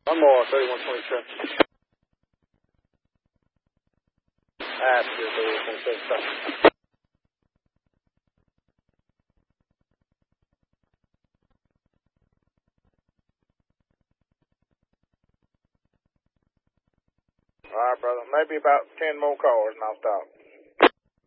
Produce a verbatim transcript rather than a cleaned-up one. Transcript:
One more, thirty-one twenty-seven. After thirty-one twenty-seven. All right, brother. Maybe about ten more cars and I'll stop.